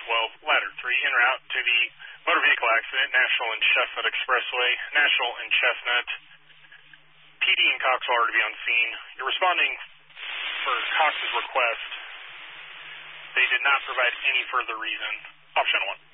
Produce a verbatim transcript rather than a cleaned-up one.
twelve, ladder three, en route to the motor vehicle accident, National and Chestnut Expressway, National and Chestnut. P D and Cox are to be on scene. You're responding for Cox's request. They did not provide any further reason. Option one.